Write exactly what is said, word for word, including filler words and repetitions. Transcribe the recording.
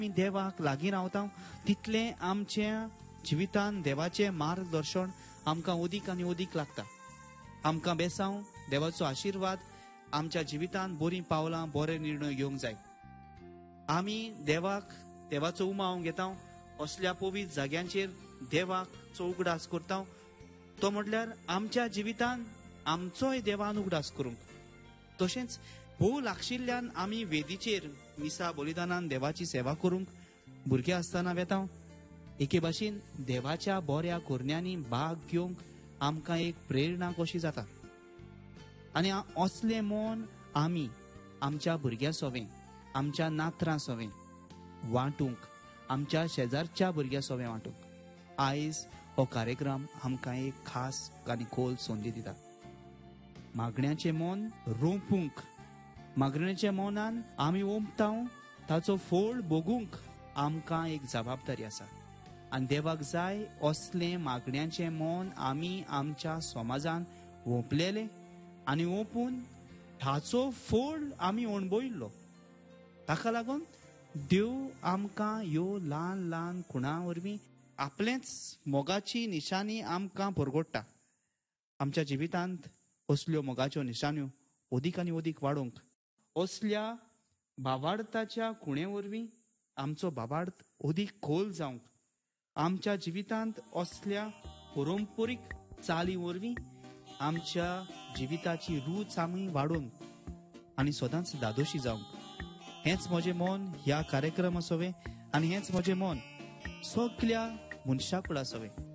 आमी देवाक लागीं रावता तितलें आमच्या जिवितान देवाचें मार्गदर्शन आमकां ओदीक आनी ओदीक लागता. आमकां बेसांव देवाचो आशिर्वाद आमच्या जिवितान बरीं पावलां बरे निर्णय घेवंक जाय. आमी देवाक देवाचो उमाव घेता असल्या पवित्र जाग्यांचेर देवाक चौगडास करता. तो म्हटल्यार आमच्या जिवितान आमचोय देवान उगडास करूंक. तशेंच भोव लागशिल्ल्यान आमी वेदीचेर मिसा बलिदानान देवाची सेवा करूंक भुरगे आसतना वेता. एके भाशेन देवाच्या बऱ्या कोरण्यांनी भाग घेवंक आमकां एक प्रेरणा कशी जाता. आनी असलें मन आमी आमच्या भुरग्यां सोवें आमच्या नातरां सोवें वांटूंक आमच्या शेजारच्या भुरग्यां सोवें वांटूंक आयज हो कार्यक्रम आमकां एक खास आनी खोल संदी दिता. मागण्याचें मन रोंपूंक मागण्याचें मनान आमी ओंपता ताचो फळ भोगूंक आमकां एक जबाबदारी आसा. आनी देवाक जाय असलें मागण्याचें मन आमी आमच्या समाजान ओंपलेलें आनी ओंपून ताचो फळ आमी अणभविल्लो. ताका लागून देव आमकां ह्यो ल्हान ल्हान खुणां वरवीं आपलेंच मोगाची निशाणी आमकां भरगोडटा. आमच्या जिवितांत असल्यो मोगाच्यो निशाण्यो ओदीक आनी ओदीक वाडोवंक असल्या भावार्थाच्या खुणे वरवीं आमचो भावार्थ ओदीक खोल जावंक आमच्या जिवितांत असल्या परंपरीक चाली वरवीं आमच्या जिविताची रूच आमी वाडोवंक आनी सदांच दादोशी जावंक हेंच म्हजें मन ह्या कार्यक्रम आसोवें आनी हेंच म्हजें मन सगल्या मनशाकूड आसोवें.